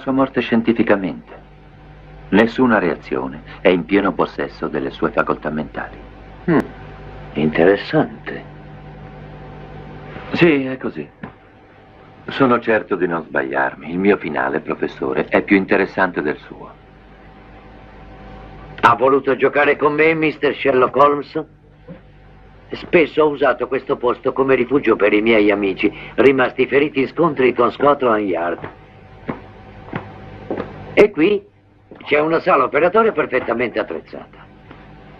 sua morte scientificamente. Nessuna reazione, è in pieno possesso delle sue facoltà mentali. Interessante. Sì, è così. Sono certo di non sbagliarmi. Il mio finale, professore, è più interessante del suo. Ha voluto giocare con me, Mr. Sherlock Holmes? Spesso ho usato questo posto come rifugio per i miei amici, rimasti feriti in scontri con Scotland Yard. E qui c'è una sala operatoria perfettamente attrezzata.